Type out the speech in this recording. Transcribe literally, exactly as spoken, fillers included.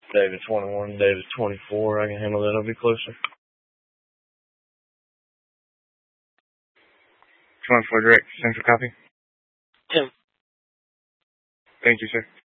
David twenty-one, David twenty-four. I can handle that. I'll be closer. twenty-four direct, central copy. Tim. Thank you, sir.